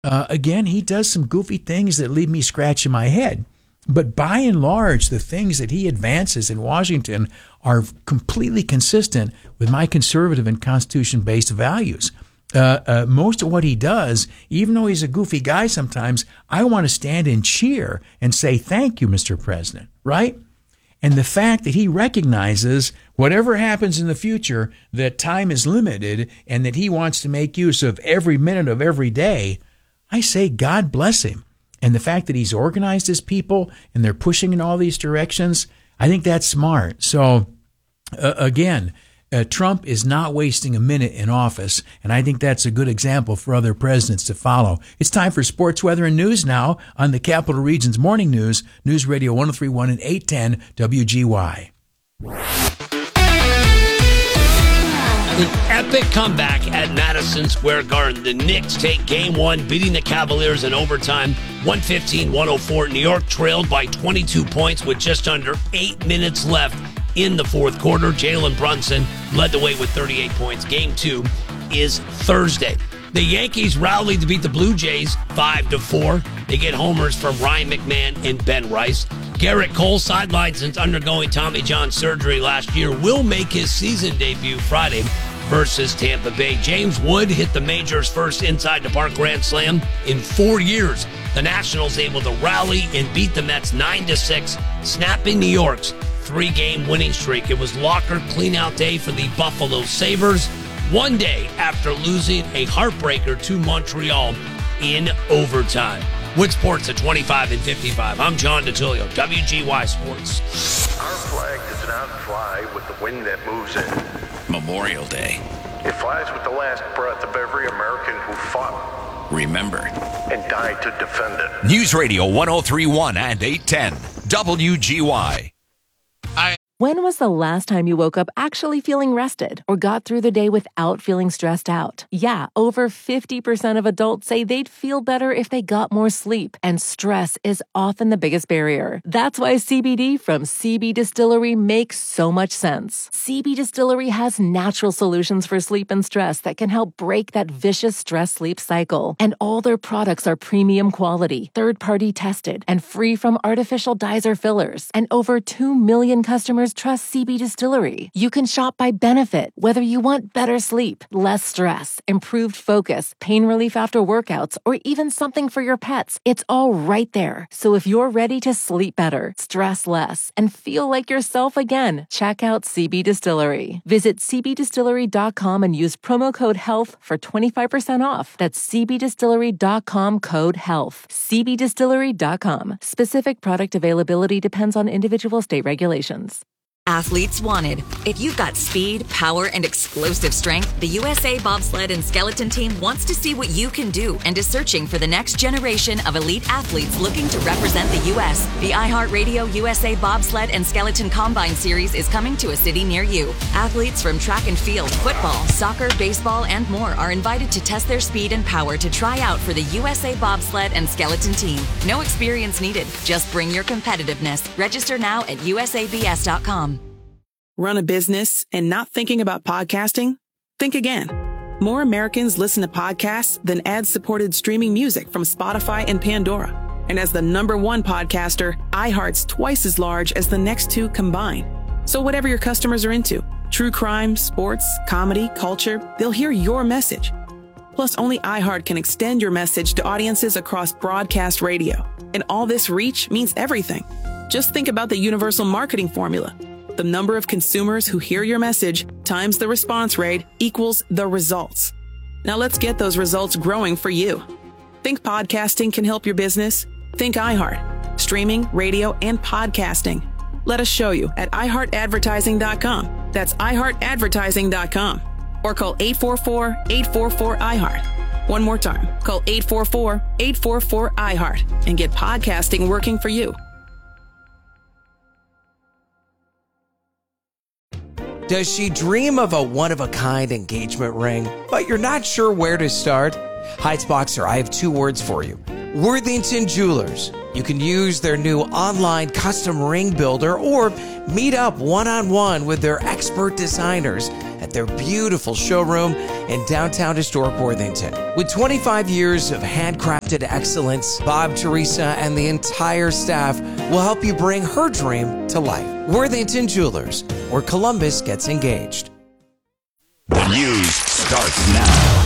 Again, he does some goofy things that leave me scratching my head. But by and large, the things that he advances in Washington are completely consistent with my conservative and Constitution-based values. Most of what he does, even though he's a goofy guy sometimes, I want to stand and cheer and say, thank you, Mr. President, right? And the fact that he recognizes whatever happens in the future, that time is limited and that he wants to make use of every minute of every day, I say God bless him. And the fact that he's organized his people and they're pushing in all these directions, I think that's smart. So, again, Trump is not wasting a minute in office, and I think that's a good example for other presidents to follow. It's time for sports, weather, and news now on the Capital Region's Morning News, News Radio 103.1 and 810 WGY. An epic comeback at Madison Square Garden. The Knicks take Game 1, beating the Cavaliers in overtime, 115-104. New York trailed by 22 points with just under 8 minutes left in the fourth quarter. Jalen Brunson led the way with 38 points. Game 2 is Thursday. The Yankees rallied to beat the Blue Jays 5-4. They get homers from Ryan McMahon and Ben Rice. Garrett Cole, sidelined since undergoing Tommy John surgery last year, will make his season debut Friday versus Tampa Bay. James Wood hit the Majors' first inside-the-park grand slam in 4 years. The Nationals able to rally and beat the Mets 9-6, snapping New York's 3-game winning streak. It was locker cleanout day for the Buffalo Sabres, one day after losing a heartbreaker to Montreal in overtime. Wood Sports at 25 and 55. I'm John DeTulio, WGY Sports. Our flag does not fly with the wind that moves it. Memorial Day. It flies with the last breath of every American who fought, remembered, and died to defend it. News Radio 103.1 and 810 WGY. When was the last time you woke up actually feeling rested or got through the day without feeling stressed out? Yeah, over 50% of adults say they'd feel better if they got more sleep, and stress is often the biggest barrier. That's why CBD from CB Distillery makes so much sense. CB Distillery has natural solutions for sleep and stress that can help break that vicious stress-sleep cycle. And all their products are premium quality, third-party tested, and free from artificial dyes or fillers. And over 2 million customers trust CB Distillery. You can shop by benefit, whether you want better sleep, less stress, improved focus, pain relief after workouts, or even something for your pets. It's all right there. So if you're ready to sleep better, stress less, and feel like yourself again, check out CB Distillery. Visit cbdistillery.com and use promo code HEALTH for 25% off. That's cbdistillery.com, code HEALTH. cbdistillery.com. Specific product availability depends on individual state regulations. Athletes wanted. If you've got speed, power, and explosive strength, the USA Bobsled and Skeleton Team wants to see what you can do and is searching for the next generation of elite athletes looking to represent the U.S. The iHeartRadio USA Bobsled and Skeleton Combine Series is coming to a city near you. Athletes from track and field, football, soccer, baseball, and more are invited to test their speed and power to try out for the USA Bobsled and Skeleton Team. No experience needed. Just bring your competitiveness. Register now at usabs.com. Run a business and not thinking about podcasting? Think again. More Americans listen to podcasts than ad-supported streaming music from Spotify and Pandora. And as the #1 podcaster, iHeart's twice as large as the next two combined. So whatever your customers are into, true crime, sports, comedy, culture, they'll hear your message. Plus, only iHeart can extend your message to audiences across broadcast radio. And all this reach means everything. Just think about the universal marketing formula. The number of consumers who hear your message times the response rate equals the results. Now let's get those results growing for you. Think podcasting can help your business? Think iHeart. Streaming, radio, and podcasting. Let us show you at iHeartAdvertising.com. That's iHeartAdvertising.com. Or call 844-844-iHeart. One more time. Call 844-844-iHeart and get podcasting working for you. Does she dream of a one-of-a-kind engagement ring, but you're not sure where to start? Heights Boxer, I have 2 words for you. Worthington Jewelers. You can use their new online custom ring builder or meet up one-on-one with their expert designers at their beautiful showroom in downtown historic Worthington. With 25 years of handcrafted excellence, Bob, Teresa, and the entire staff will help you bring her dream to life. Worthington Jewelers, where Columbus gets engaged. The news starts now.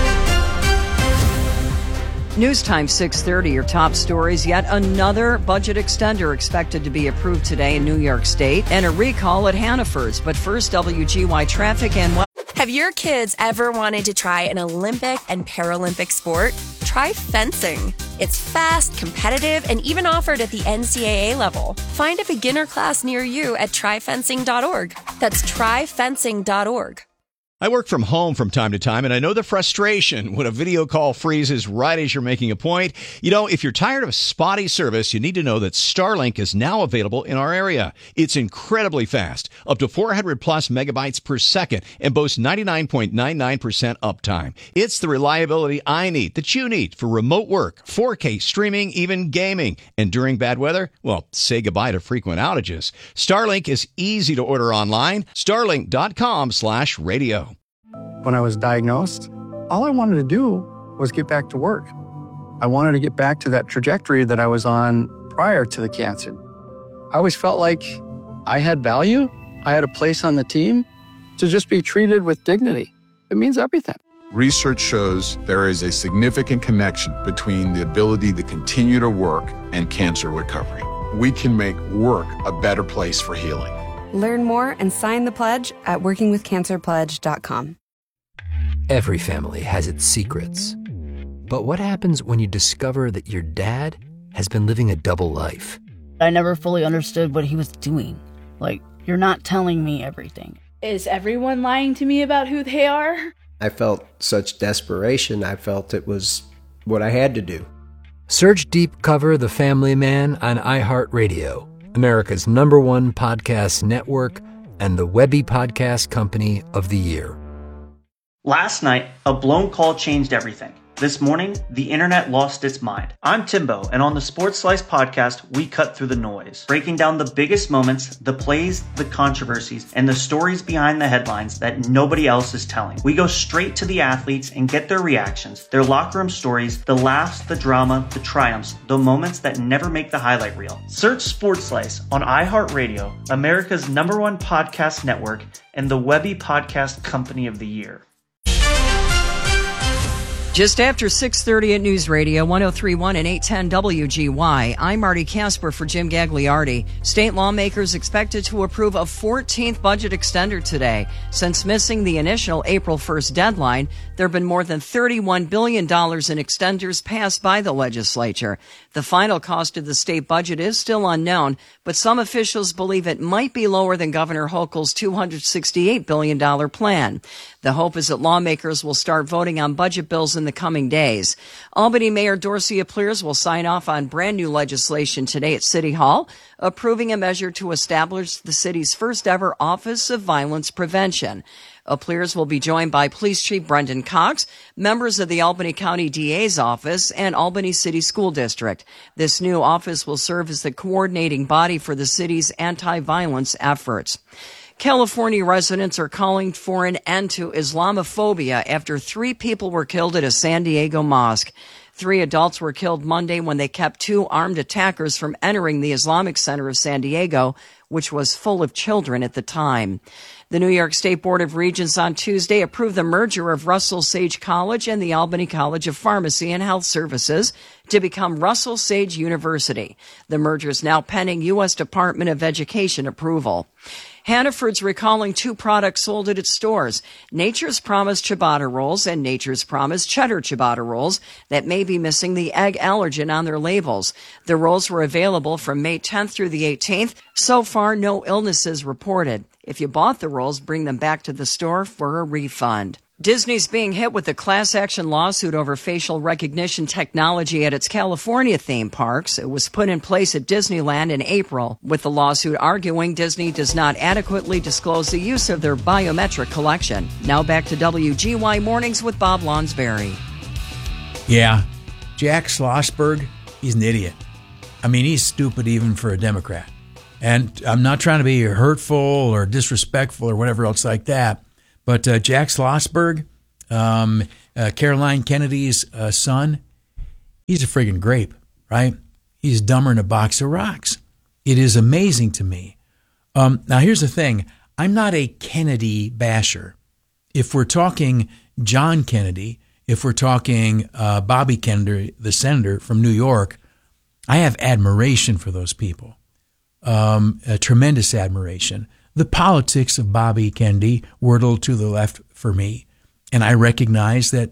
News time 6:30, your top stories. Yet another budget extender expected to be approved today in New York State, and a recall at Hannaford's. But first, WGY traffic and what? Have your kids ever wanted to try an Olympic and Paralympic sport? Try fencing. It's fast, competitive, and even offered at the NCAA level. Find a beginner class near you at tryfencing.org. That's tryfencing.org. I work from home from time to time, and I know the frustration when a video call freezes right as you're making a point. You know, if you're tired of spotty service, you need to know that Starlink is now available in our area. It's incredibly fast, up to 400 plus megabytes per second, and boasts 99.99% uptime. It's the reliability I need, that you need, for remote work, 4K streaming, even gaming. And during bad weather, well, say goodbye to frequent outages. Starlink is easy to order online. Starlink.com/radio. When I was diagnosed, all I wanted to do was get back to work. I wanted to get back to that trajectory that I was on prior to the cancer. I always felt like I had value. I had a place on the team. To just be treated with dignity, it means everything. Research shows there is a significant connection between the ability to continue to work and cancer recovery. We can make work a better place for healing. Learn more and sign the pledge at workingwithcancerpledge.com. Every family has its secrets. But what happens when you discover that your dad has been living a double life? I never fully understood what he was doing. Like, you're not telling me everything. Is everyone lying to me about who they are? I felt such desperation. I felt it was what I had to do. Search Deep Cover The Family Man on iHeartRadio, America's #1 podcast network and the Webby Podcast Company of the Year. Last night, a blown call changed everything. This morning, the internet lost its mind. I'm Timbo, and on the Sports Slice podcast, we cut through the noise, breaking down the biggest moments, the plays, the controversies, and the stories behind the headlines that nobody else is telling. We go straight to the athletes and get their reactions, their locker room stories, the laughs, the drama, the triumphs, the moments that never make the highlight reel. Search Sports Slice on iHeartRadio, America's #1 podcast network, and the Webby Podcast Company of the Year. Just after 6:30 at News Radio 103.1 and 810 WGY, I'm Marty Casper for Jim Gagliardi. State lawmakers expected to approve a 14th budget extender today. Since missing the initial April 1st deadline, there have been more than $31 billion in extenders passed by the legislature. The final cost of the state budget is still unknown, but some officials believe it might be lower than Governor Hochul's $268 billion plan. The hope is that lawmakers will start voting on budget bills in the coming days. Albany Mayor Dorsey Appears will sign off on brand new legislation today at City Hall, approving a measure to establish the city's first ever Office of Violence Prevention. Appears will be joined by Police Chief Brendan Cox, members of the Albany County DA's office, and Albany City School District. This new office will serve as the coordinating body for the city's anti-violence efforts. California residents are calling for an end to Islamophobia after 3 people were killed at a San Diego mosque. 3 adults were killed Monday when they kept 2 armed attackers from entering the Islamic Center of San Diego, which was full of children at the time. The New York State Board of Regents on Tuesday approved the merger of Russell Sage College and the Albany College of Pharmacy and Health Services to become Russell Sage University. The merger is now pending U.S. Department of Education approval. Hannaford's recalling 2 products sold at its stores, Nature's Promise ciabatta rolls and Nature's Promise cheddar ciabatta rolls that may be missing the egg allergen on their labels. The rolls were available from May 10th through the 18th. So far, no illnesses reported. If you bought the rolls, bring them back to the store for a refund. Disney's being hit with a class action lawsuit over facial recognition technology at its California theme parks. It was put in place at Disneyland in April, with the lawsuit arguing Disney does not adequately disclose the use of their biometric collection. Now back to WGY Mornings with Bob Lonsberry. Yeah, Jack Schlossberg, he's an idiot. I mean, he's stupid even for a Democrat. And I'm not trying to be hurtful or disrespectful or whatever else like that. But Jack Schlossberg, Caroline Kennedy's son, he's a friggin' grape, right? He's dumber than a box of rocks. It is amazing to me. Now, here's the thing. I'm not a Kennedy basher. If we're talking John Kennedy, if we're talking Bobby Kennedy, the senator from New York, I have admiration for those people, a tremendous admiration. The politics of Bobby Kennedy were a little to the left for me, and I recognize that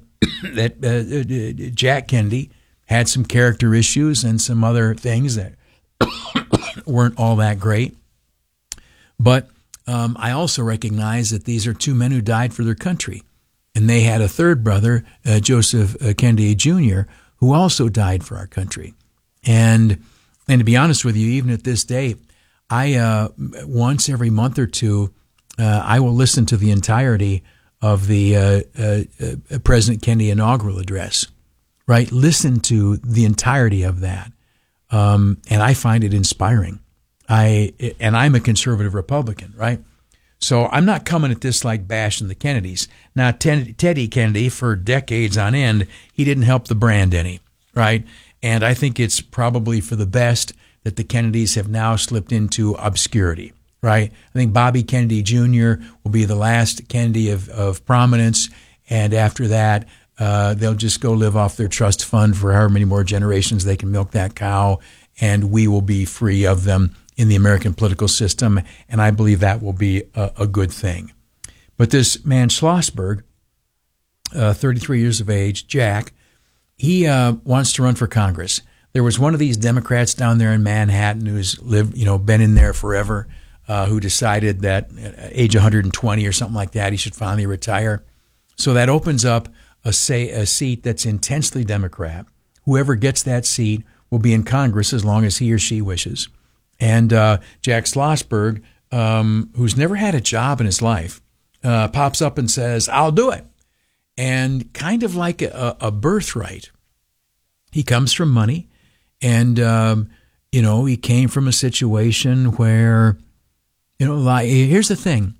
Jack Kennedy had some character issues and some other things that weren't all that great. But I also recognize that these are two men who died for their country. And they had a third brother, Joseph Kennedy Jr., who also died for our country. And to be honest with you, even at this day, I once every month or two, I will listen to the entirety of the President Kennedy inaugural address, right? Listen to the entirety of that. And I find it inspiring. I'm a conservative Republican, right? So I'm not coming at this like bashing the Kennedys. Now, Teddy Kennedy, for decades on end, he didn't help the brand any, right? And I think it's probably for the best that the Kennedys have now slipped into obscurity, right? I think Bobby Kennedy Jr. will be the last Kennedy of prominence, and after that, they'll just go live off their trust fund for however many more generations they can milk that cow, and we will be free of them in the American political system, and I believe that will be a good thing. But this man Schlossberg, 33 years of age, Jack, he wants to run for Congress. There was one of these Democrats down there in Manhattan who's been in there forever, who decided that at age 120 or something like that, he should finally retire. So that opens up a seat that's intensely Democrat. Whoever gets that seat will be in Congress as long as he or she wishes. And Jack Schlossberg, who's never had a job in his life, pops up and says, I'll do it. And kind of like a birthright. He comes from money, and, he came from a situation where, here's the thing.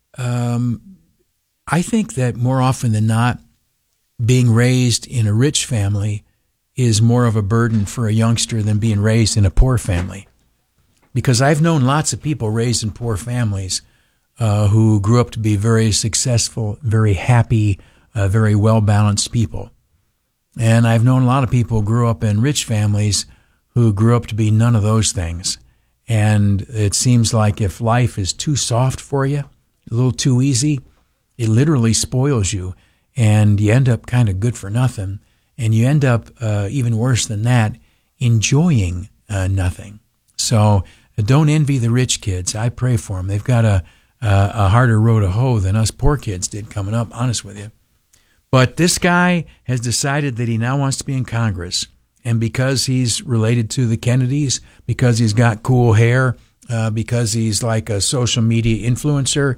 I think that more often than not, being raised in a rich family is more of a burden for a youngster than being raised in a poor family. Because I've known lots of people raised in poor families who grew up to be very successful, very happy, very well-balanced people. And I've known a lot of people who grew up in rich families who grew up to be none of those things. And it seems like if life is too soft for you, a little too easy, it literally spoils you. And you end up kind of good for nothing. And you end up, even worse than that, enjoying nothing. So don't envy the rich kids. I pray for them. They've got a harder row to hoe than us poor kids did coming up, honest with you. But this guy has decided that he now wants to be in Congress. And because he's related to the Kennedys, because he's got cool hair, because he's like a social media influencer,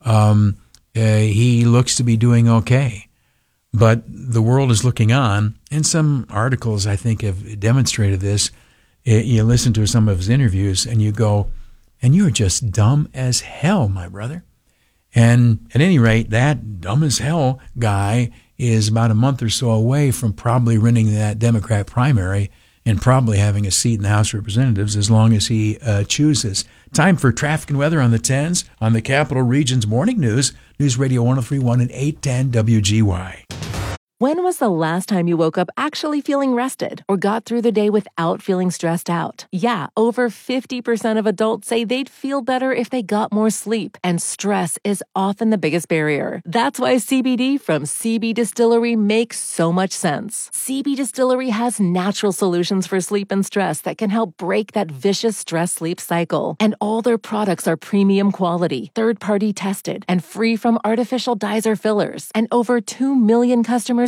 he looks to be doing okay. But the world is looking on, and some articles, I think, have demonstrated this. You listen to some of his interviews, and you go, and you're just dumb as hell, my brother. And at any rate, that dumb as hell guy is about a month or so away from probably winning that Democrat primary and probably having a seat in the House of Representatives as long as he chooses. Time for traffic and weather on the 10s on the Capital Region's Morning News, News Radio 103.1 and 810 WGY. When was the last time you woke up actually feeling rested or got through the day without feeling stressed out? Yeah, over 50% of adults say they'd feel better if they got more sleep, and stress is often the biggest barrier. That's why CBD from CB Distillery makes so much sense. CB Distillery has natural solutions for sleep and stress that can help break that vicious stress-sleep cycle. And all their products are premium quality, third-party tested, and free from artificial dyes or fillers. And over 2 million customers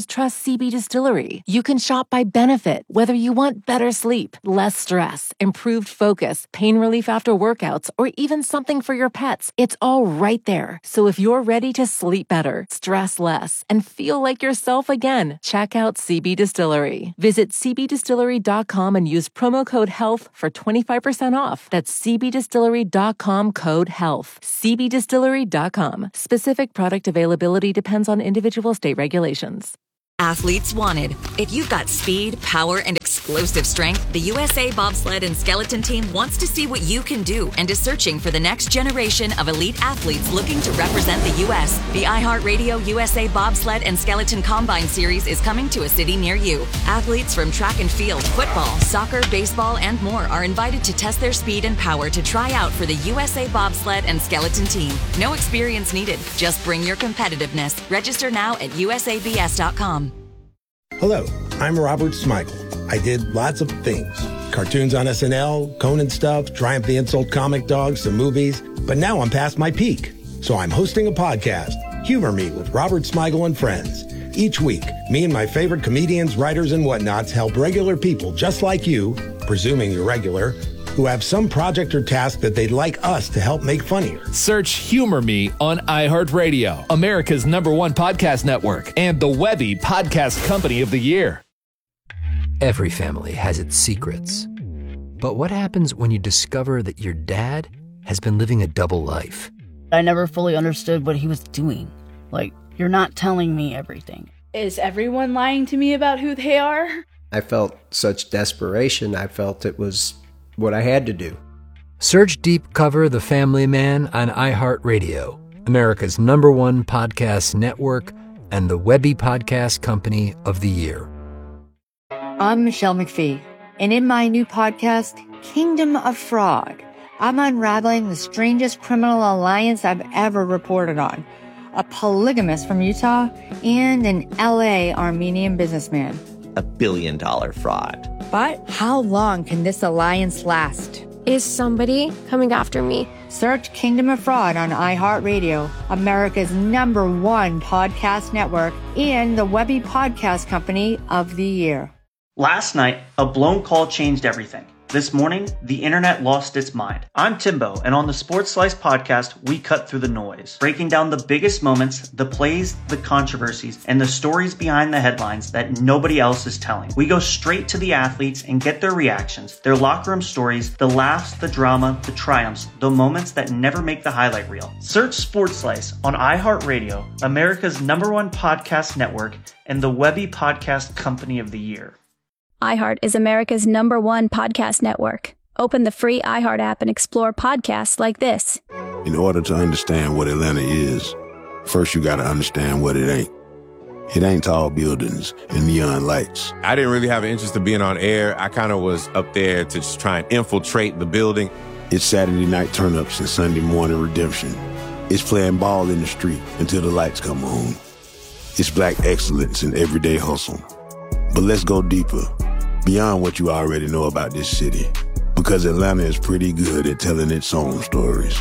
customers trust CB Distillery. You can shop by benefit, whether you want better sleep, less stress, improved focus, pain relief after workouts, or even something for your pets. It's all right there. So if you're ready to sleep better, stress less, and feel like yourself again, check out CB Distillery. Visit cbdistillery.com and use promo code HEALTH for 25% off. That's cbdistillery.com, code HEALTH. cbdistillery.com. Specific product availability depends on individual state regulations. Athletes wanted. If you've got speed, power, and explosive strength, the USA Bobsled and Skeleton Team wants to see what you can do and is searching for the next generation of elite athletes looking to represent the U.S. The iHeartRadio USA Bobsled and Skeleton Combine Series is coming to a city near you. Athletes from track and field, football, soccer, baseball, and more are invited to test their speed and power to try out for the USA Bobsled and Skeleton Team. No experience needed. Just bring your competitiveness. Register now at usabs.com. Hello, I'm Robert Smigel. I did lots of things. Cartoons on SNL, Conan stuff, Triumph the Insult Comic Dog, some movies. But now I'm past my peak. So I'm hosting a podcast, Humor Me with Robert Smigel and Friends. Each week, me and my favorite comedians, writers, and whatnots help regular people just like you, presuming you're regular, who have some project or task that they'd like us to help make funnier. Search Humor Me on iHeartRadio, America's #1 podcast network, and the Webby Podcast Company of the Year. Every family has its secrets. But what happens when you discover that your dad has been living a double life? I never fully understood what he was doing. Like, you're not telling me everything. Is everyone lying to me about who they are? I felt such desperation. I felt it was what I had to do. Search Deep Cover The Family Man on iHeartRadio, America's #1 podcast network, and the Webby Podcast Company of the Year. I'm Michelle McPhee, and in my new podcast, Kingdom of Fraud, I'm unraveling the strangest criminal alliance I've ever reported on. A polygamist from Utah and an LA Armenian businessman. $1 billion fraud. But how long can this alliance last? Is somebody coming after me? Search Kingdom of Fraud on iHeartRadio, America's #1 podcast network, and the Webby Podcast Company of the Year. Last night, a blown call changed everything. This morning, the internet lost its mind. I'm Timbo, and on the Sports Slice podcast, we cut through the noise, breaking down the biggest moments, the plays, the controversies, and the stories behind the headlines that nobody else is telling. We go straight to the athletes and get their reactions, their locker room stories, the laughs, the drama, the triumphs, the moments that never make the highlight reel. Search Sports Slice on iHeartRadio, America's #1 podcast network, and the Webby Podcast Company of the Year. iHeart is America's #1 podcast network. Open the free iHeart app and explore podcasts like this. In order to understand what Atlanta is, first you got to understand what it ain't. It ain't tall buildings and neon lights. I didn't really have an interest in being on air. I kind of was up there to just try and infiltrate the building. It's Saturday night turn-ups and Sunday morning redemption. It's playing ball in the street until the lights come on. It's black excellence in everyday hustle. But let's go deeper, beyond what you already know about this city, because Atlanta is pretty good at telling its own stories.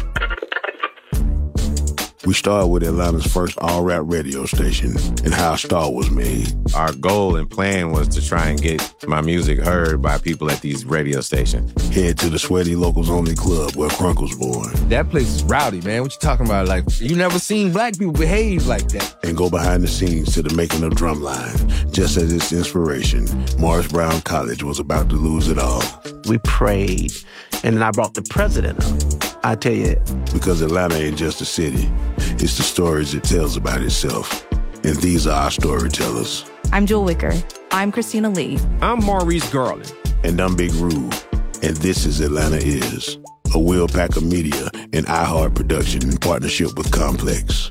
We started with Atlanta's first all-rap radio station and how a star was made. Our goal and plan was to try and get my music heard by people at these radio stations. Head to the Sweaty Locals Only Club where Crunk was born. That place is rowdy, man. What you talking about? Like, you never seen black people behave like that. And go behind the scenes to the making of Drumline. Just as its inspiration, Morris Brown College was about to lose it all. We prayed, and then I brought the president up. I tell you. Because Atlanta ain't just a city. It's the stories it tells about itself. And these are our storytellers. I'm Jewel Wicker. I'm Christina Lee. I'm Maurice Garland. And I'm Big Rube. And this is Atlanta Is, a Will Packer Media and iHeart production in partnership with Complex.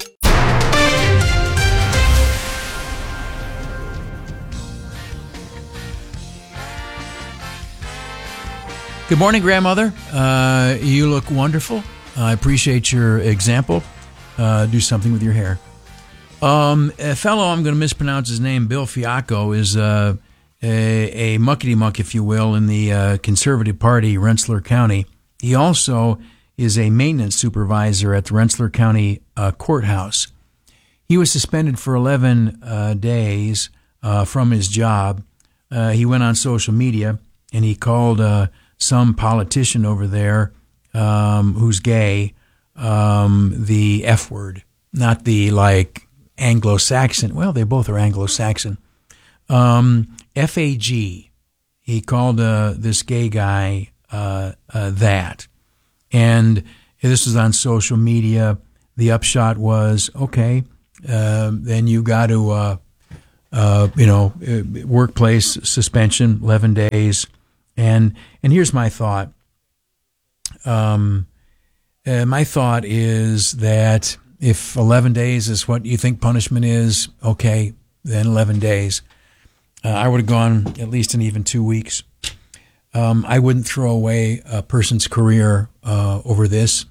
Good morning, grandmother. You look wonderful. I appreciate your example. Do something with your hair. A fellow, I'm going to mispronounce his name, Bill Fiacco, is a muckety-muck, if you will, in the Conservative Party, Rensselaer County. He also is a maintenance supervisor at the Rensselaer County Courthouse. He was suspended for 11 days from his job. He went on social media and he called some politician over there who's gay the F word, not the like Anglo-Saxon. Well, they both are Anglo-Saxon. FAG. He called this gay guy that. And this was on social media. The upshot was, okay, then you got to, workplace suspension, 11 days. And here's my thought. My thought is that if 11 days is what you think punishment is, okay, then 11 days. I would have gone at least an even 2 weeks. I wouldn't throw away a person's career over this.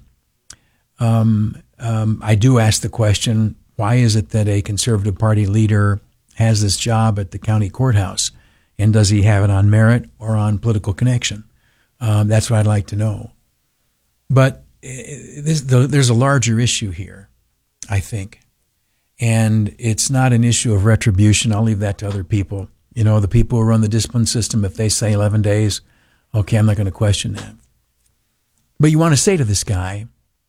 I do ask the question, why is it that a Conservative Party leader has this job at the county courthouse? And does he have it on merit or on political connection? That's what I'd like to know. But there's a larger issue here, I think. And it's not an issue of retribution. I'll leave that to other people. You know, the people who run the discipline system, if they say 11 days, okay, I'm not going to question that. But you want to say to this guy,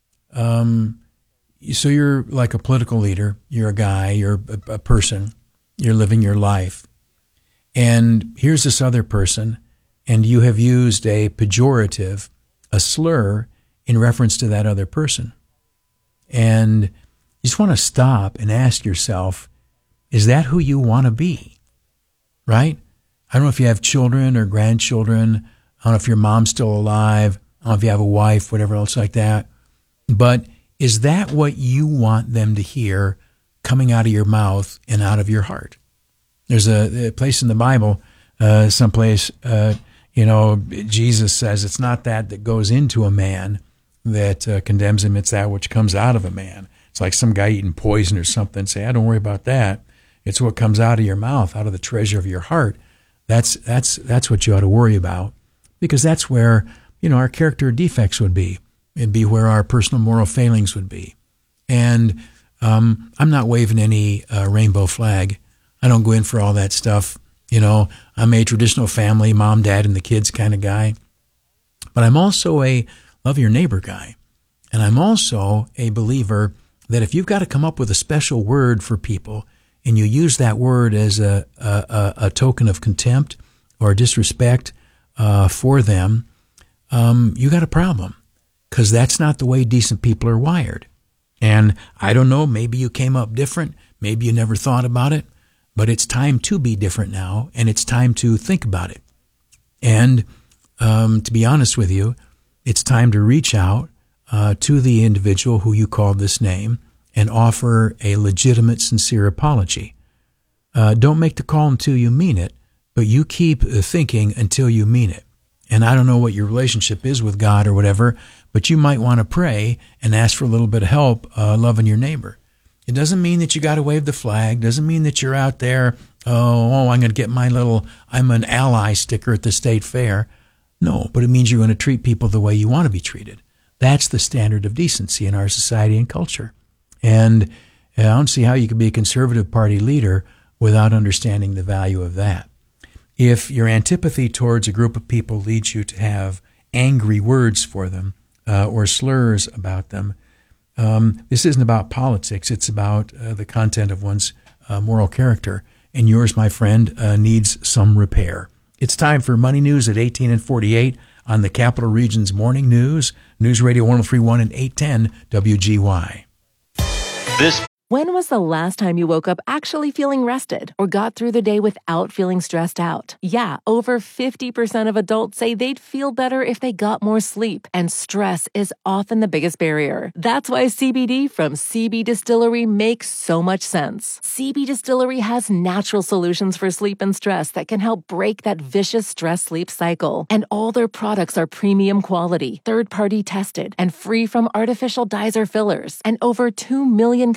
so you're like a political leader, you're a guy, you're a person, you're living your life. And here's this other person, and you have used a pejorative, a slur, in reference to that other person. And you just want to stop and ask yourself, is that who you want to be? Right? I don't know if you have children or grandchildren. I don't know if your mom's still alive. I don't know if you have a wife, whatever else like that. But is that what you want them to hear coming out of your mouth and out of your heart? There's a place in the Bible, someplace, Jesus says it's not that goes into a man that condemns him. It's that which comes out of a man. It's like some guy eating poison or something. Say, don't worry about that. It's what comes out of your mouth, out of the treasure of your heart. That's what you ought to worry about, because that's where, our character defects would be. It'd be where our personal moral failings would be. And I'm not waving any rainbow flag. I don't go in for all that stuff. I'm a traditional family, mom, dad, and the kids kind of guy. But I'm also a love your neighbor guy. And I'm also a believer that if you've got to come up with a special word for people and you use that word as a token of contempt or disrespect for them, you got a problem, because that's not the way decent people are wired. And I don't know, maybe you came up different, maybe you never thought about it, but it's time to be different now, and it's time to think about it. And to be honest with you, it's time to reach out to the individual who you called this name and offer a legitimate, sincere apology. Don't make the call until you mean it, but you keep thinking until you mean it. And I don't know what your relationship is with God or whatever, but you might want to pray and ask for a little bit of help loving your neighbor. It doesn't mean that you got to wave the flag. Doesn't mean that you're out there, I'm going to get my little, I'm an ally sticker at the state fair. No, but it means you're going to treat people the way you want to be treated. That's the standard of decency in our society and culture. And I don't see how you could be a Conservative Party leader without understanding the value of that. If your antipathy towards a group of people leads you to have angry words for them or slurs about them, this isn't about politics. It's about the content of one's moral character. And yours, my friend, needs some repair. It's time for Money News at 18 and 48 on the Capital Region's Morning News, News Radio 103.1 and 810 WGY. When was the last time you woke up actually feeling rested or got through the day without feeling stressed out? Yeah, over 50% of adults say they'd feel better if they got more sleep, and stress is often the biggest barrier. That's why CBD from CB Distillery makes so much sense. CB Distillery has natural solutions for sleep and stress that can help break that vicious stress-sleep cycle. And all their products are premium quality, third-party tested, and free from artificial dyes or fillers. And over 2 million customers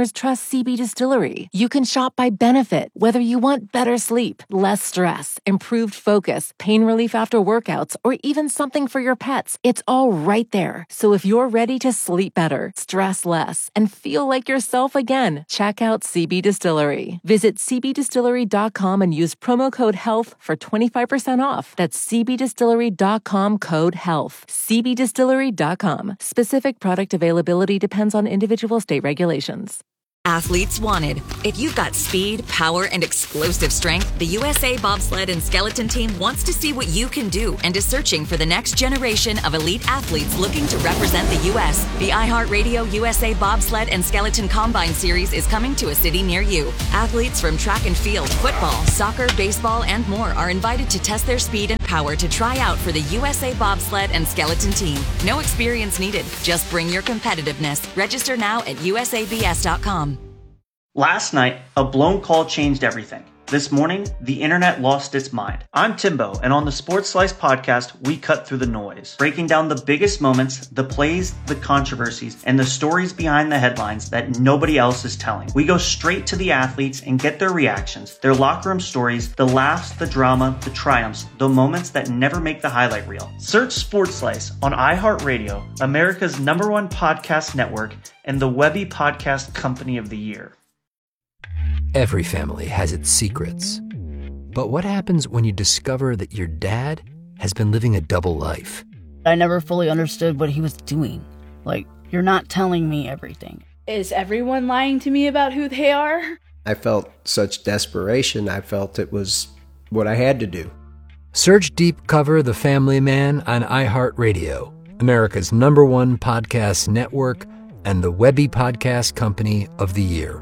customers trust CB Distillery. You can shop by benefit, whether you want better sleep, less stress, improved focus, pain relief after workouts, or even something for your pets. It's all right there. So if you're ready to sleep better, stress less, and feel like yourself again, check out CB Distillery. Visit cbdistillery.com and use promo code HEALTH for 25% off. That's cbdistillery.com, code HEALTH. cbdistillery.com. Specific product availability depends on individual state regulations. Athletes wanted. If you've got speed, power, and explosive strength, the USA Bobsled and Skeleton Team wants to see what you can do and is searching for the next generation of elite athletes looking to represent the U.S. The iHeartRadio USA Bobsled and Skeleton Combine Series is coming to a city near you. Athletes from track and field, football, soccer, baseball, and more are invited to test their speed and power to try out for the USA Bobsled and Skeleton Team. No experience needed. Just bring your competitiveness. Register now at usabs.com. Last night, a blown call changed everything. This morning, the internet lost its mind. I'm Timbo, and on the Sports Slice podcast, we cut through the noise, breaking down the biggest moments, the plays, the controversies, and the stories behind the headlines that nobody else is telling. We go straight to the athletes and get their reactions, their locker room stories, the laughs, the drama, the triumphs, the moments that never make the highlight reel. Search Sports Slice on iHeartRadio, America's #1 podcast network, and the Webby Podcast Company of the Year. Every family has its secrets. But what happens when you discover that your dad has been living a double life? I never fully understood what he was doing. Like, you're not telling me everything. Is everyone lying to me about who they are? I felt such desperation. I felt it was what I had to do. Search Deep Cover The Family Man on iHeartRadio, America's #1 podcast network, and the Webby Podcast Company of the Year.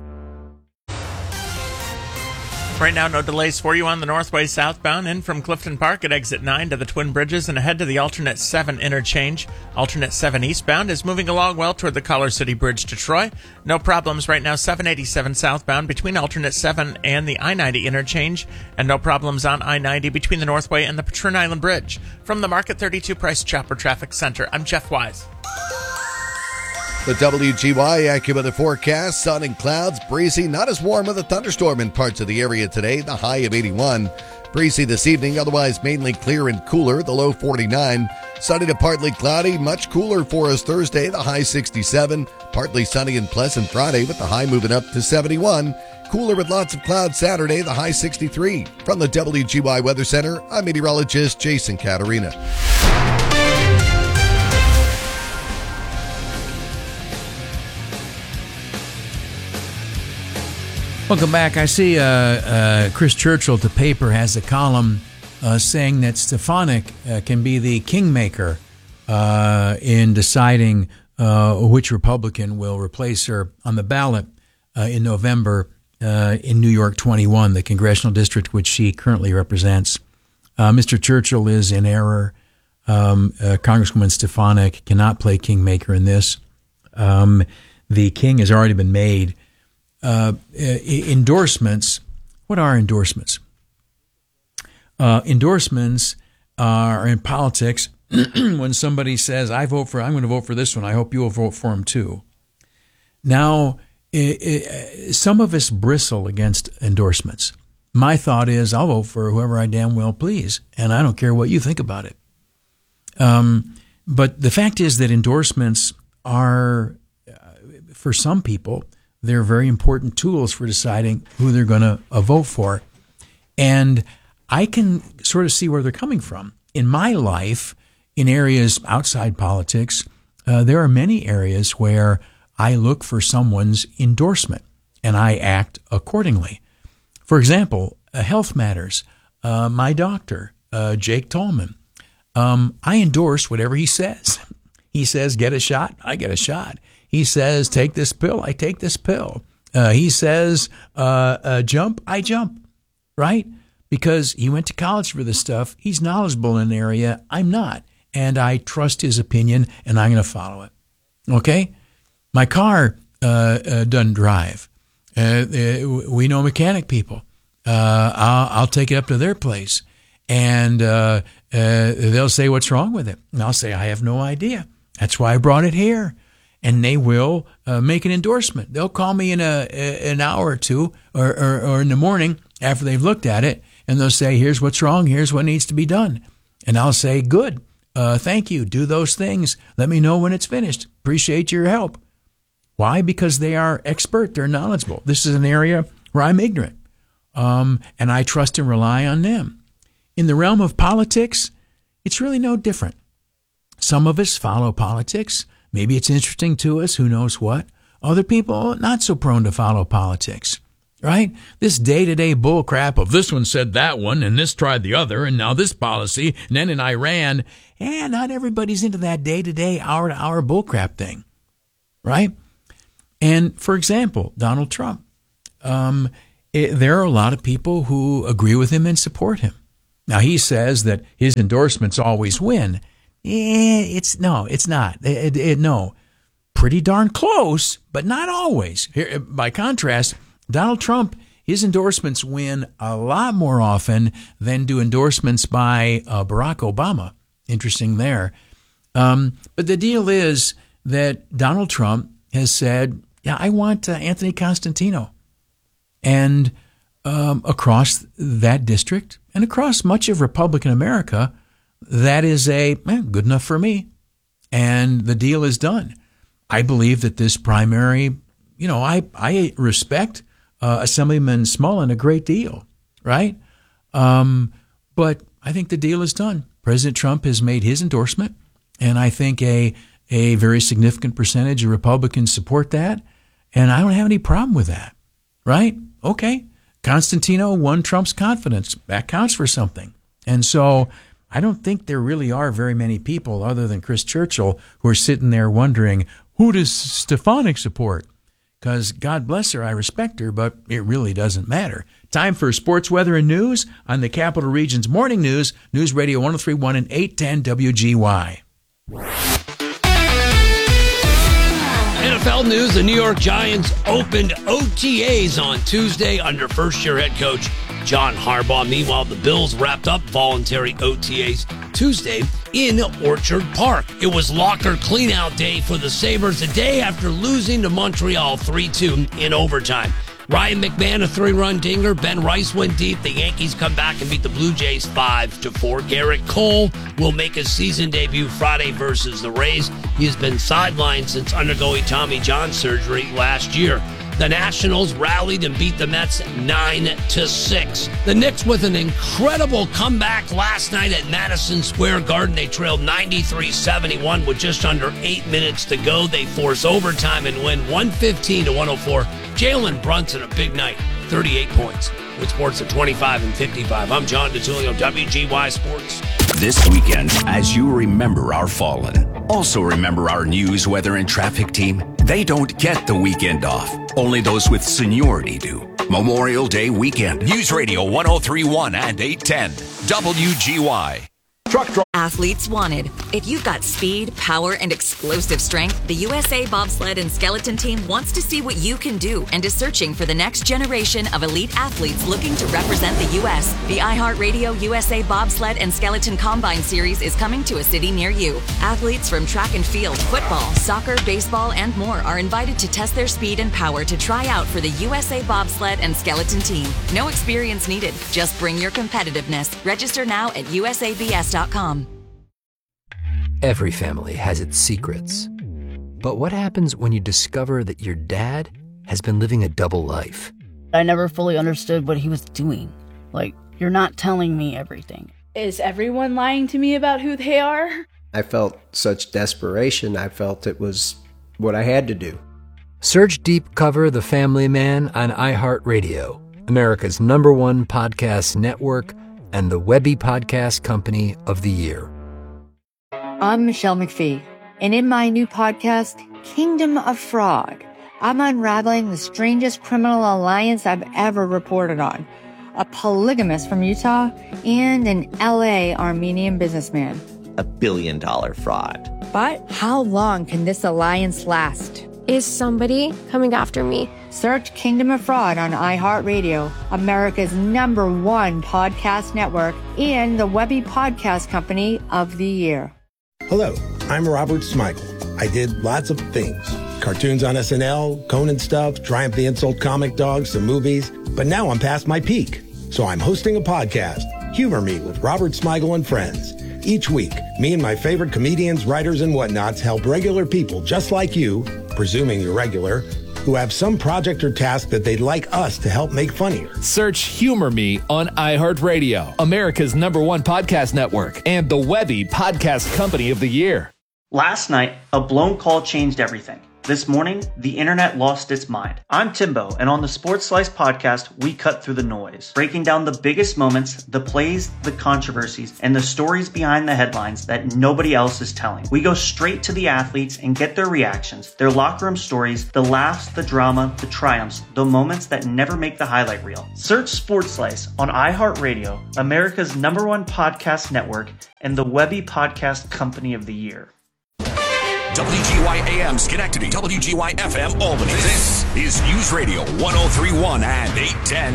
Right now, no delays for you on the Northway southbound in from Clifton Park at exit 9 to the Twin Bridges and ahead to the alternate 7 interchange. Alternate 7 eastbound is moving along well toward the Collar City Bridge to Troy. No problems right now, 787 southbound between alternate 7 and the I-90 interchange, and no problems on I-90 between the Northway and the Patroon Island Bridge. From the Market 32 Price Chopper Traffic Center, I'm Jeff Wise. The WGY AccuWeather forecast, sun and clouds, breezy, not as warm with a thunderstorm in parts of the area today, the high of 81. Breezy this evening, otherwise mainly clear and cooler, the low 49. Sunny to partly cloudy, much cooler for us Thursday, the high 67. Partly sunny and pleasant Friday with the high moving up to 71. Cooler with lots of clouds Saturday, the high 63. From the WGY Weather Center, I'm meteorologist Jason Caterina. Welcome back. I see Chris Churchill at the paper has a column saying that Stefanik can be the kingmaker in deciding which Republican will replace her on the ballot in November in New York 21, the congressional district which she currently represents. Mr. Churchill is in error. Congresswoman Stefanik cannot play kingmaker in this. The king has already been made. Endorsements. What are endorsements? Endorsements are in politics when somebody says, I'm going to vote for this one. I hope you will vote for him too. Now, some of us bristle against endorsements. My thought is, I'll vote for whoever I damn well please, and I don't care what you think about it. But the fact is that endorsements are, for some people, they're very important tools for deciding who they're going to vote for. And I can sort of see where they're coming from. In my life, in areas outside politics, there are many areas where I look for someone's endorsement and I act accordingly. For example, health matters. My doctor, Jake Tallman, I endorse whatever he says. He says, get a shot, I get a shot. He says, take this pill, I take this pill. He says, jump, I jump, right? Because he went to college for this stuff. He's knowledgeable in an area. I'm not. And I trust his opinion, and I'm going to follow it. Okay? My car doesn't drive. We know mechanic people. I'll take it up to their place, and they'll say, what's wrong with it? And I'll say, I have no idea. That's why I brought it here. and they will make an endorsement. They'll call me in an hour or two or in the morning after they've looked at it, and they'll say, here's what's wrong, here's what needs to be done. And I'll say, good, thank you, do those things. Let me know when it's finished. Appreciate your help. Why? Because they are expert, they're knowledgeable. This is an area where I'm ignorant, and I trust and rely on them. In the realm of politics, it's really no different. Some of us follow politics. Maybe it's interesting to us, who knows what. Other people, not so prone to follow politics, right? This day-to-day bull crap of this one said that one, and this tried the other, and now this policy, and then in Iran. And not everybody's into that day-to-day, hour-to-hour bull crap thing, right? And, for example, Donald Trump. There are a lot of people who agree with him and support him. Now, he says that his endorsements always win. It's not. No. Pretty darn close, but not always. Here, by contrast, Donald Trump, his endorsements win a lot more often than do endorsements by Barack Obama. Interesting there. But the deal is that Donald Trump has said, yeah, I want Anthony Constantino. And across that district and across much of Republican America, that is good enough for me. And the deal is done. I believe that this primary, I respect Assemblyman Smullen a great deal, right? But I think the deal is done. President Trump has made his endorsement, and I think a very significant percentage of Republicans support that, and I don't have any problem with that, right? Okay. Constantino won Trump's confidence. That counts for something. And so I don't think there really are very many people other than Chris Churchill who are sitting there wondering, who does Stefanik support? Because God bless her, I respect her, but it really doesn't matter. Time for sports, weather, and news on the Capital Region's Morning News, News Radio 103.1 and 810 WGY. NFL news, the New York Giants opened OTAs on Tuesday under first-year head coach John Harbaugh. Meanwhile, the Bills wrapped up voluntary OTAs Tuesday in Orchard Park. It was locker cleanout day for the Sabres a day after losing to Montreal 3-2 in overtime. Ryan McMahon, a 3-run dinger. Ben Rice went deep. The Yankees come back and beat the Blue Jays 5-4. Garrett Cole will make his season debut Friday versus the Rays. He has been sidelined since undergoing Tommy John surgery last year. The Nationals rallied and beat the Mets 9-6. The Knicks with an incredible comeback last night at Madison Square Garden. They trailed 93-71 with just under 8 minutes to go. They force overtime and win 115-104. Jalen Brunson, a big night, 38 points. With sports at 25 and 55. I'm John DeTulio, WGY Sports. This weekend, as you remember our fallen, also remember our news, weather, and traffic team. They don't get the weekend off. Only those with seniority do. Memorial Day weekend. News Radio 103.1 and 810 WGY. Athletes wanted. If you've got speed, power, and explosive strength, the USA Bobsled and Skeleton Team wants to see what you can do and is searching for the next generation of elite athletes looking to represent the U.S. The iHeartRadio USA Bobsled and Skeleton Combine Series is coming to a city near you. Athletes from track and field, football, soccer, baseball, and more are invited to test their speed and power to try out for the USA Bobsled and Skeleton Team. No experience needed. Just bring your competitiveness. Register now at usabs.com. Every family has its secrets. But what happens when you discover that your dad has been living a double life? I never fully understood what he was doing. Like, you're not telling me everything. Is everyone lying to me about who they are? I felt such desperation. I felt it was what I had to do. Search Deep Cover The Family Man on iHeartRadio, America's #1 podcast network and the Webby Podcast Company of the Year. I'm Michelle McPhee, and in my new podcast, Kingdom of Frog, I'm unraveling the strangest criminal alliance I've ever reported on. A polygamist from Utah and an LA Armenian businessman. $1 billion fraud. But how long can this alliance last? Is somebody coming after me? Search Kingdom of Fraud on iHeartRadio, America's #1 podcast network, and the Webby Podcast Company of the Year. Hello, I'm Robert Smigel. I did lots of things. Cartoons on SNL, Conan stuff, Triumph the Insult Comic Dog, some movies. But now I'm past my peak. So I'm hosting a podcast, Humor Me with Robert Smigel and Friends. Each week, me and my favorite comedians, writers, and whatnots help regular people just like you, presuming you're regular, who have some project or task that they'd like us to help make funnier. Search Humor Me on iHeartRadio, America's #1 podcast network, and the Webby Podcast Company of the Year. Last night, a blown call changed everything. This morning, the internet lost its mind. I'm Timbo, and on the Sports Slice podcast, we cut through the noise, breaking down the biggest moments, the plays, the controversies, and the stories behind the headlines that nobody else is telling. We go straight to the athletes and get their reactions, their locker room stories, the laughs, the drama, the triumphs, the moments that never make the highlight reel. Search Sports Slice on iHeartRadio, America's #1 podcast network, and the Webby Podcast Company of the Year. WGY AM Schenectady, WGY FM Albany. This is News Radio 1031 and 810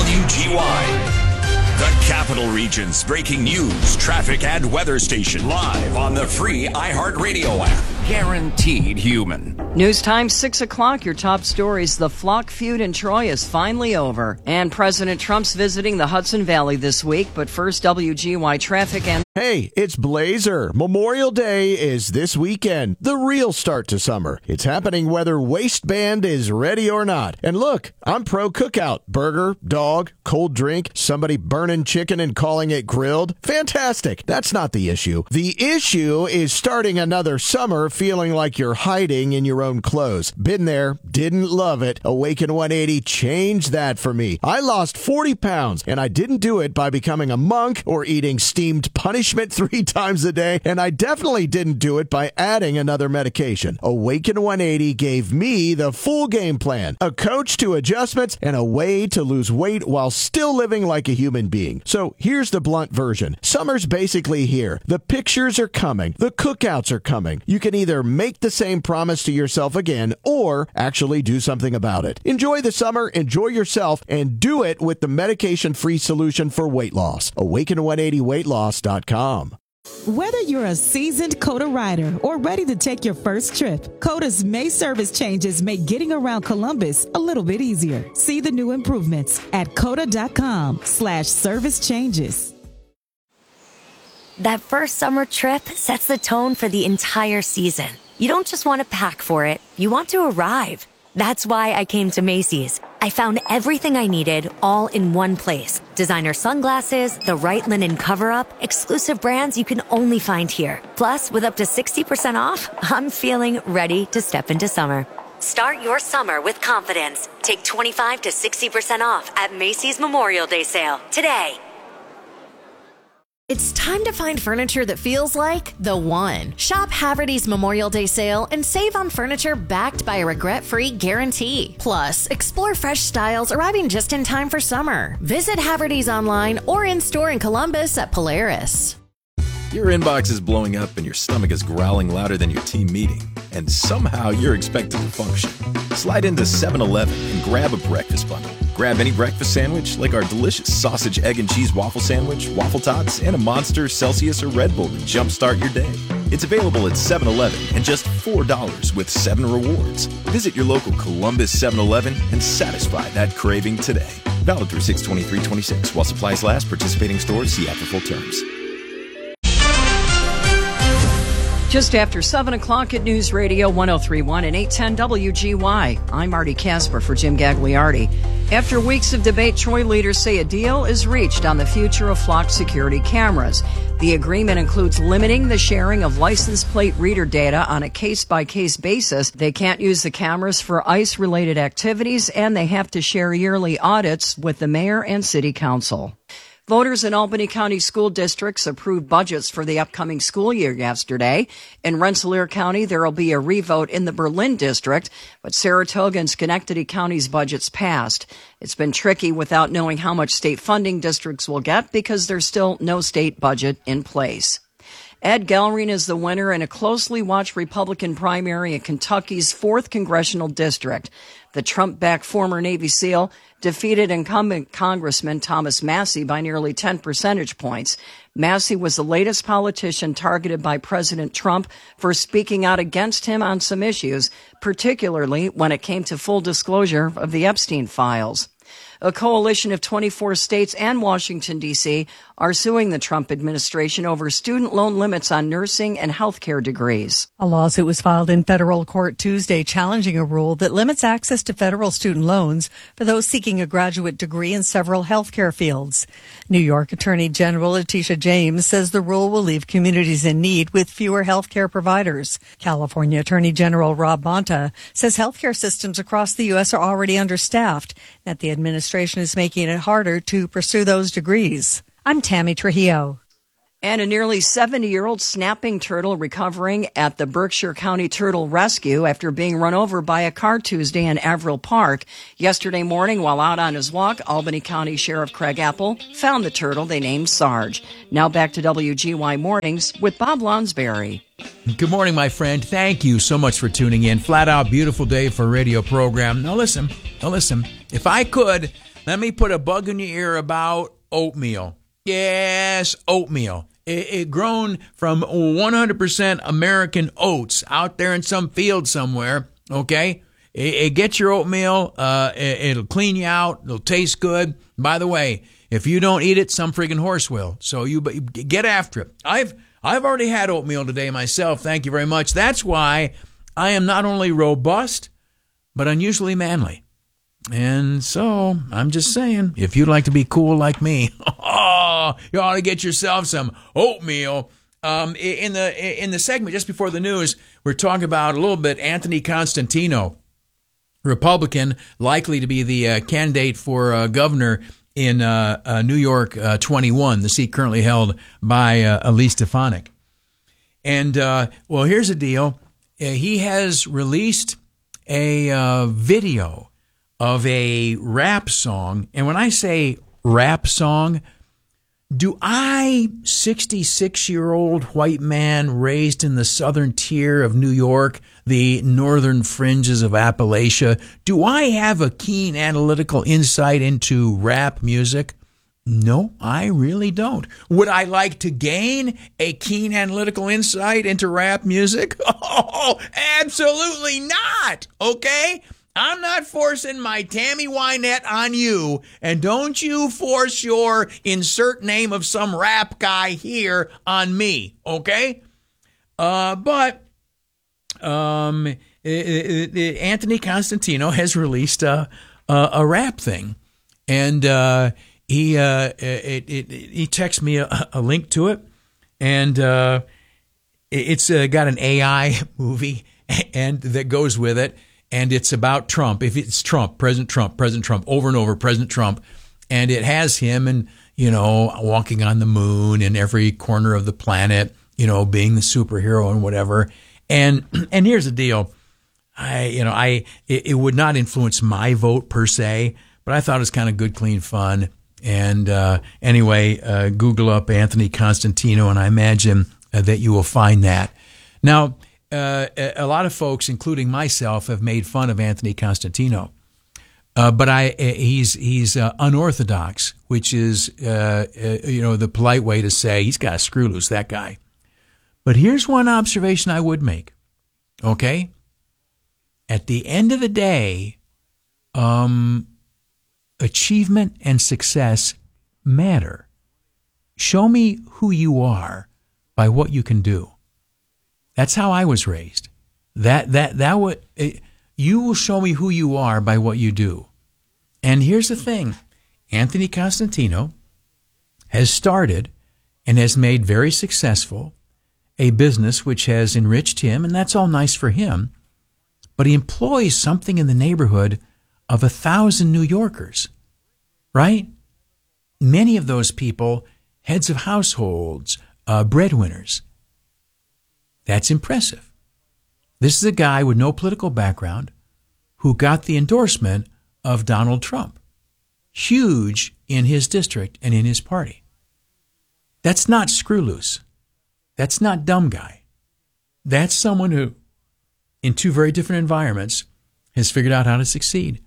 WGY. The Capital Region's breaking news, traffic, and weather station live on the free iHeartRadio app. Guaranteed human. News time, 6 o'clock. Your top stories. The Flock feud in Troy is finally over. And President Trump's visiting the Hudson Valley this week. But first, WGY traffic and... Hey, it's Blazer. Memorial Day is this weekend, the real start to summer. It's happening whether waistband is ready or not. And look, I'm pro cookout. Burger, dog, cold drink, somebody burning chicken and calling it grilled. Fantastic. That's not the issue. The issue is starting another summer feeling like you're hiding in your own clothes. Been there, didn't love it. Awaken 180 changed that for me. I lost 40 pounds, and I didn't do it by becoming a monk or eating steamed punishment 3 times a day, and I definitely didn't do it by adding another medication. Awaken 180 gave me the full game plan, a coach to adjustments, and a way to lose weight while still living like a human being. So here's the blunt version. Summer's basically here. The pictures are coming. The cookouts are coming. You can either make the same promise to yourself again or actually do something about it. Enjoy the summer, enjoy yourself, and do it with the medication-free solution for weight loss. Awaken180weightloss.com. Whether you're a seasoned COTA rider or ready to take your first trip, COTA's May service changes make getting around Columbus a little bit easier. See the new improvements at COTA.com/service changes. That first summer trip sets the tone for the entire season. You don't just want to pack for it, you want to arrive. That's why I came to Macy's. I found everything I needed all in one place. Designer sunglasses, the right linen cover-up, exclusive brands you can only find here. Plus, with up to 60% off, I'm feeling ready to step into summer. Start your summer with confidence. Take 25 to 60% off at Macy's Memorial Day sale today. It's time to find furniture that feels like the one. Shop Haverty's Memorial Day sale and save on furniture backed by a regret-free guarantee. Plus, explore fresh styles arriving just in time for summer. Visit Haverty's online or in-store in Columbus at Polaris. Your inbox is blowing up and your stomach is growling louder than your team meeting. And somehow you're expected to function. Slide into 7-Eleven and grab a breakfast bundle. Grab any breakfast sandwich like our delicious sausage, egg, and cheese waffle sandwich, waffle tots, and a Monster, Celsius, or Red Bull to jumpstart your day. It's available at 7-Eleven and just $4 with 7 rewards. Visit your local Columbus 7-Eleven and satisfy that craving today. Valid through 6/23/26 while supplies last. Participating stores see app for full terms. Just after 7 o'clock at News Radio 1031 and 810 WGY. I'm Marty Casper for Jim Gagliardi. After weeks of debate, Troy leaders say a deal is reached on the future of Flock security cameras. The agreement includes limiting the sharing of license plate reader data on a case-by-case basis. They can't use the cameras for ICE-related activities, and they have to share yearly audits with the mayor and city council. Voters in Albany County school districts approved budgets for the upcoming school year yesterday. In Rensselaer County, there will be a revote in the Berlin district, but Saratoga and Schenectady counties' budgets passed. It's been tricky without knowing how much state funding districts will get because there's still no state budget in place. Ed Gellring is the winner in a closely watched Republican primary in Kentucky's 4th congressional district. The Trump-backed former Navy SEAL defeated incumbent Congressman Thomas Massie by nearly 10 percentage points. Massie was the latest politician targeted by President Trump for speaking out against him on some issues, particularly when it came to full disclosure of the Epstein files. A coalition of 24 states and Washington, D.C. are suing the Trump administration over student loan limits on nursing and healthcare degrees. A lawsuit was filed in federal court Tuesday challenging a rule that limits access to federal student loans for those seeking a graduate degree in several healthcare fields. New York Attorney General Letitia James says the rule will leave communities in need with fewer healthcare providers. California Attorney General Rob Bonta says healthcare systems across the U.S. are already understaffed, that the administration is making it harder to pursue those degrees. I'm Tammy Trujillo. And a nearly 70-year-old snapping turtle recovering at the Berkshire County Turtle Rescue after being run over by a car Tuesday in Averill Park. Yesterday morning, while out on his walk, Albany County Sheriff Craig Apple found the turtle they named Sarge. Now back to WGY Mornings with Bob Lonsberry. Good morning, my friend. Thank you so much for tuning in. Flat out beautiful day for a radio program. Now listen. If I could, let me put a bug in your ear about oatmeal. Yes, oatmeal. It grown from 100% American oats out there in some field somewhere, okay? It gets your oatmeal. It'll clean you out. It'll taste good. By the way, if you don't eat it, some friggin' horse will. So you get after it. I've already had oatmeal today myself. Thank you very much. That's why I am not only robust, but unusually manly. And so I'm just saying, if you'd like to be cool like me, you ought to get yourself some oatmeal. In the segment just before the news, we're talking about a little bit Anthony Constantino, Republican, likely to be the candidate for governor in New York 21, the seat currently held by Elise Stefanik. And, well, here's the deal. He has released a video of a rap song. And when I say rap song, do I, 66-year-old white man raised in the southern tier of New York, the northern fringes of Appalachia, do I have a keen analytical insight into rap music? No, I really don't. Would I like to gain a keen analytical insight into rap music? Oh, absolutely not, okay? I'm not forcing my Tammy Wynette on you, and don't you force your insert name of some rap guy here on me, okay? But Anthony Constantino has released a rap thing, and he texted me a link to it, and it's got an AI movie and that goes with it. And it's about Trump. If it's Trump, President Trump, over and over, President Trump. And it has him and, walking on the moon in every corner of the planet, being the superhero and whatever. And here's the deal. It would not influence my vote per se, but I thought it was kind of good, clean fun. And anyway, Google up Anthony Constantino, and I imagine that you will find that. Now, a lot of folks, including myself, have made fun of Anthony Constantino, but he's unorthodox, which is the polite way to say he's got a screw loose, that guy. But here's one observation I would make. Okay, at the end of the day, achievement and success matter. Show me who you are by what you can do. That's how I was raised. You will show me who you are by what you do. And here's the thing. Anthony Constantino has started and has made very successful a business which has enriched him, and that's all nice for him. But he employs something in the neighborhood of 1,000 New Yorkers, right? Many of those people, heads of households, breadwinners. That's impressive. This is a guy with no political background who got the endorsement of Donald Trump. Huge in his district and in his party. That's not screw loose. That's not dumb guy. That's someone who, in two very different environments, has figured out how to succeed.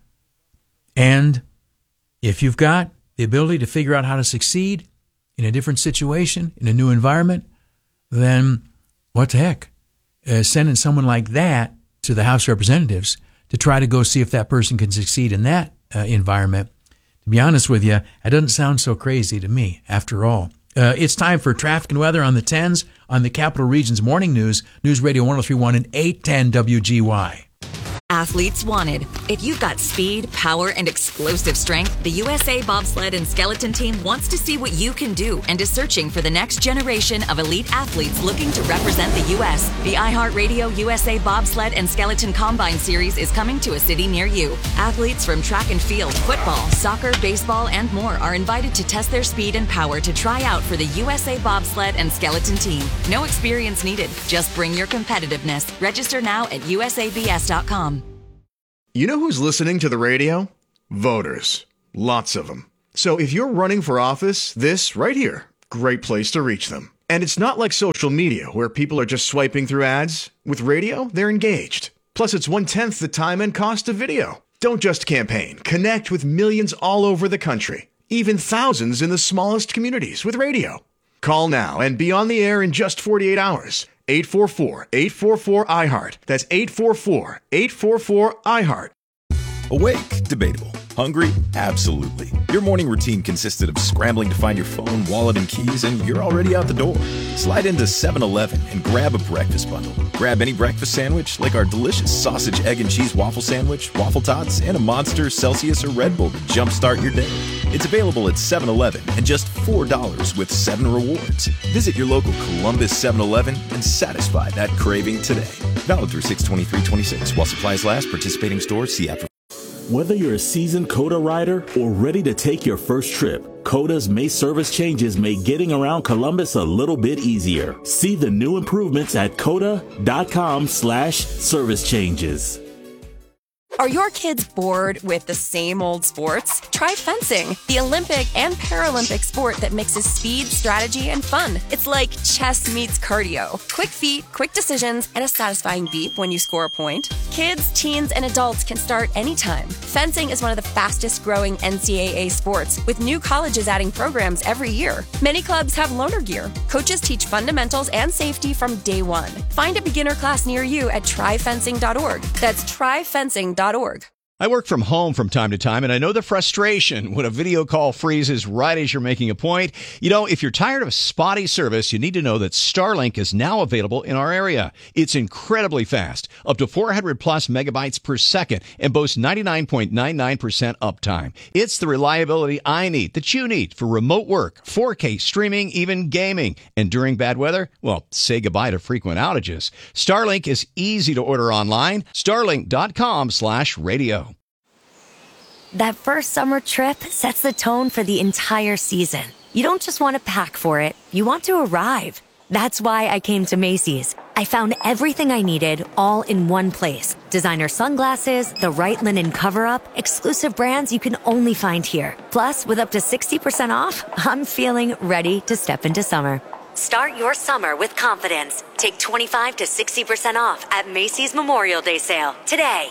And if you've got the ability to figure out how to succeed in a different situation, in a new environment, then what the heck? Sending someone like that to the House of Representatives to try to go see if that person can succeed in that environment, to be honest with you, that doesn't sound so crazy to me, after all. It's time for traffic and weather on the 10s on the Capital Region's Morning News, News Radio 103.1 and 810 WGY. Athletes wanted. If you've got speed, power, and explosive strength, the USA Bobsled and Skeleton Team wants to see what you can do and is searching for the next generation of elite athletes looking to represent the U.S. The iHeartRadio USA Bobsled and Skeleton Combine Series is coming to a city near you. Athletes from track and field, football, soccer, baseball, and more are invited to test their speed and power to try out for the USA Bobsled and Skeleton Team. No experience needed. Just bring your competitiveness. Register now at usabs.com. You know who's listening to the radio? Voters. Lots of them. So if you're running for office, this right here, great place to reach them. And it's not like social media where people are just swiping through ads. With radio, they're engaged. Plus, it's 1/10 the time and cost of video. Don't just campaign. Connect with millions all over the country. Even thousands in the smallest communities with radio. Call now and be on the air in just 48 hours. 844-844-iHeart. That's 844-844-iHeart. Awake? Debatable. Hungry? Absolutely. Your morning routine consisted of scrambling to find your phone, wallet, and keys, and you're already out the door. Slide into 7-Eleven and grab a breakfast bundle. Grab any breakfast sandwich, like our delicious sausage, egg, and cheese waffle sandwich, waffle tots, and a Monster, Celsius, or Red Bull to jumpstart your day. It's available at 7-Eleven and just $4 with 7 rewards. Visit your local Columbus 7-Eleven and satisfy that craving today. Valid through 6/23/26 while supplies last. Participating stores. See app for. Whether you're a seasoned COTA rider or ready to take your first trip, COTA's May service changes make getting around Columbus a little bit easier. See the new improvements at COTA.com/service changes. Are your kids bored with the same old sports? Try fencing, the Olympic and Paralympic sport that mixes speed, strategy, and fun. It's like chess meets cardio. Quick feet, quick decisions, and a satisfying beep when you score a point. Kids, teens, and adults can start anytime. Fencing is one of the fastest growing NCAA sports, with new colleges adding programs every year. Many clubs have loaner gear. Coaches teach fundamentals and safety from day one. Find a beginner class near you at tryfencing.org. That's tryfencing.org. I work from home from time to time, and I know the frustration when a video call freezes right as you're making a point. You know, if you're tired of spotty service, you need to know that Starlink is now available in our area. It's incredibly fast, up to 400 plus megabytes per second, and boasts 99.99% uptime. It's the reliability I need, that you need, for remote work, 4K streaming, even gaming. And during bad weather, well, say goodbye to frequent outages. Starlink is easy to order online. Starlink.com/radio. That first summer trip sets the tone for the entire season. You don't just want to pack for it, you want to arrive. That's why I came to Macy's. I found everything I needed all in one place. Designer sunglasses, the right linen cover-up, exclusive brands you can only find here. Plus, with up to 60% off, I'm feeling ready to step into summer. Start your summer with confidence. Take 25 to 60% off at Macy's Memorial Day sale today.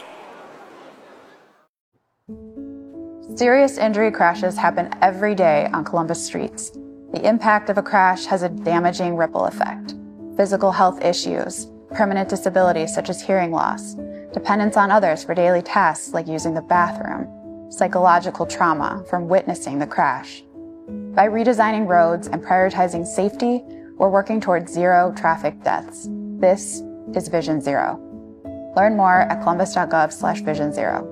Serious injury crashes happen every day on Columbus streets. The impact of a crash has a damaging ripple effect. Physical health issues, permanent disabilities such as hearing loss, dependence on others for daily tasks like using the bathroom, psychological trauma from witnessing the crash. By redesigning roads and prioritizing safety, we're working towards zero traffic deaths. This is Vision Zero. Learn more at columbus.gov/Vision Zero.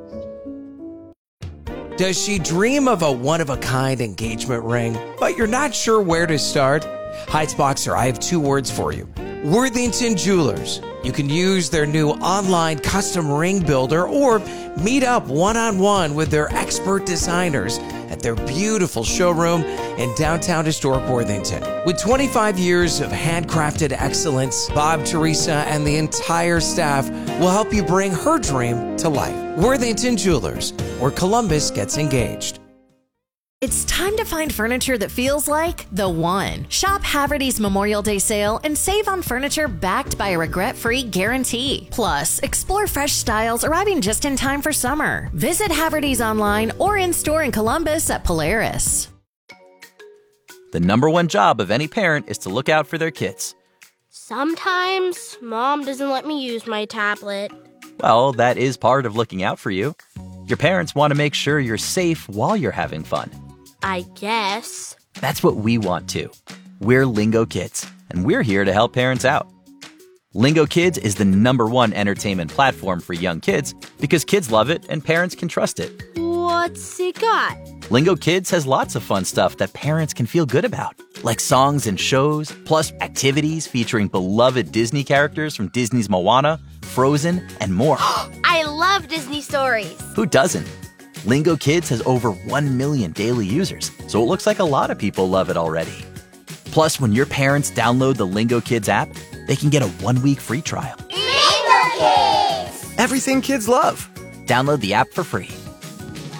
Does she dream of a one-of-a-kind engagement ring, but you're not sure where to start? Heights Boxer, I have 2 words for you. Worthington Jewelers. You can use their new online custom ring builder or meet up one-on-one with their expert designers at their beautiful showroom in downtown historic Worthington. With 25 years of handcrafted excellence, Bob, Teresa, and the entire staff will help you bring her dream to life. Worthington Jewelers, where Columbus gets engaged. It's time to find furniture that feels like the one. Shop Haverty's Memorial Day sale and save on furniture backed by a regret-free guarantee. Plus, explore fresh styles arriving just in time for summer. Visit Haverty's online or in-store in Columbus at Polaris. The number one job of any parent is to look out for their kids. Sometimes Mom doesn't let me use my tablet. Well, that is part of looking out for you. Your parents want to make sure you're safe while you're having fun. I guess. That's what we want too. We're Lingo Kids, and we're here to help parents out. Lingo Kids is the number one entertainment platform for young kids because kids love it and parents can trust it. What's it got? Lingo Kids has lots of fun stuff that parents can feel good about, like songs and shows, plus activities featuring beloved Disney characters from Disney's Moana, Frozen, and more. I love Disney stories. Who doesn't? Lingo Kids has over 1 million daily users, so it looks like a lot of people love it already. Plus, when your parents download the Lingo Kids app, they can get a 1-week free trial. Lingo Kids! Everything kids love. Download the app for free.